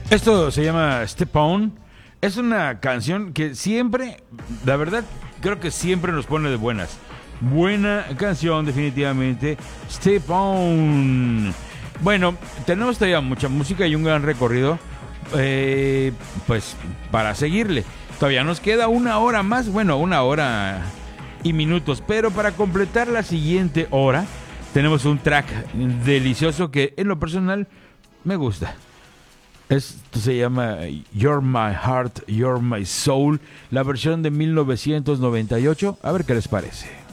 Esto se llama Step On. Es una canción que siempre, la verdad, creo que siempre nos pone de buenas. Buena canción, definitivamente. Step On. Bueno, tenemos todavía mucha música y un gran recorrido, pues, para seguirle. Todavía nos queda una hora más, bueno, una hora y minutos. Pero para completar la siguiente hora, tenemos un track delicioso que en lo personal me gusta. Esto se llama You're My Heart, You're My Soul, la versión de 1998. A ver qué les parece.